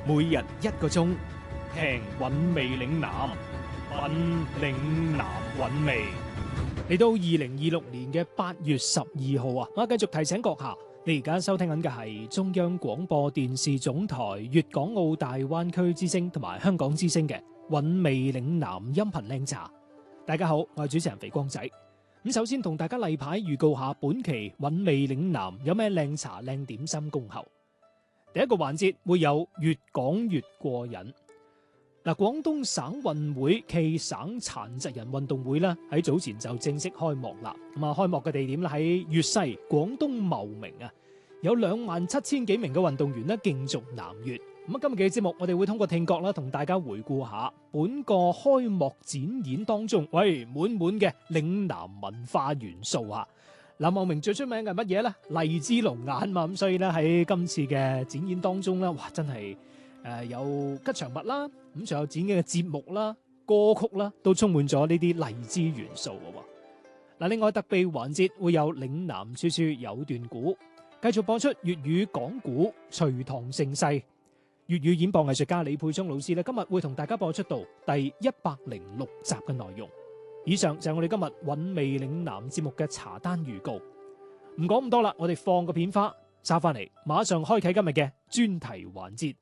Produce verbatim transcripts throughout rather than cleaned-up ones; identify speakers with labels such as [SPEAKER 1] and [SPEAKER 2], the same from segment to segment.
[SPEAKER 1] 每日一個鐘，聽韻味嶺南，韻嶺南韻味。嚟到二零二六年嘅八月十二號啊，我繼續提醒閣下，你而家收聽緊嘅係中央廣播電視總台粵港澳大灣區之聲同埋香港之聲嘅韻味嶺南音頻靚茶。大家好，我係主持人肥光仔。咁首先同大家例牌預告下本期韻味嶺南有咩靚茶靚點心恭候。第一個環節會有越講越過癮。嗱，廣東省運會暨省殘疾人運動會咧喺早前就正式開幕啦。咁啊，開幕嘅地點咧喺粵西廣東茂名啊，有兩萬七千幾名嘅運動員咧競逐南粵。咁啊，今日嘅節目我哋會通過聽覺啦，同大家回顧下本個開幕展演當中，喂，滿滿嘅嶺南文化元素啊！嗱，茂名最出名嘅係乜嘢咧？荔枝龍眼嘛，咁所以咧喺今次嘅展演當中咧，哇，真係誒、呃、有吉祥物啦，咁仲有展演嘅節目啦、歌曲啦，都充滿咗呢啲荔枝元素嘅。嗱，另外特備環節會有嶺南處處有段古，繼續播出粵語講古，隋唐盛世。粵語演播藝術家李佩聰老師咧，今日會同大家播出到第一百零六集嘅內容。以上就係我哋今日韻味嶺南節目嘅茶單預告。唔講咁多啦，我哋放個片花，揸翻嚟，馬上開啟今日嘅專題環節。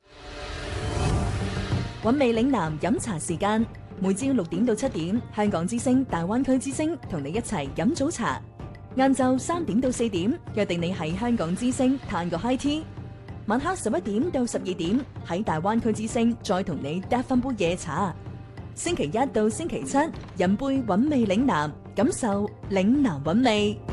[SPEAKER 2] 韻味嶺南飲茶時間，每朝六點到七點，香港之聲、大灣區之聲同你一齊飲早茶。晏晝三點到四點，約定你喺香港之聲嘆個 high tea。晚黑十一點到十二點，喺大灣區之聲再同你嗒翻杯夜茶。星期一到星期七，飲杯韻味嶺南，感受嶺南韻味。